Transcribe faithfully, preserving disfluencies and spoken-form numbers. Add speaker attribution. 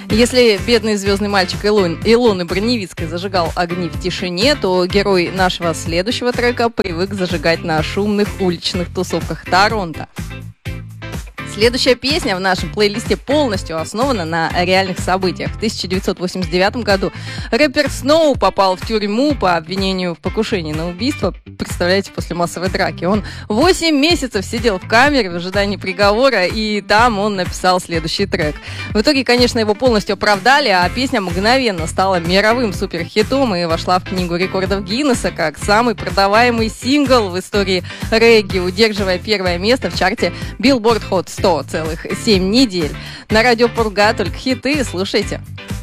Speaker 1: Если бедный звездный мальчик Илон, Илоны Броневицкой зажигал огни в тишине, то герой нашего следующего трека привык зажигать на шумных уличных тусовках Торонто. Следующая песня в нашем плейлисте полностью основана на реальных событиях. В тысяча девятьсот восемьдесят девятом году рэпер Сноу попал в тюрьму по обвинению в покушении на убийство. Представляете, после массовой драки. Он восемь месяцев сидел в камере в ожидании приговора, и там он написал следующий трек. В итоге, конечно, его полностью оправдали, а песня мгновенно стала мировым суперхитом и вошла в книгу рекордов Гиннесса как самый продаваемый сингл в истории регги, удерживая первое место в чарте Billboard Hot сто целых семь недель. На радио Пурга только хиты, слушайте.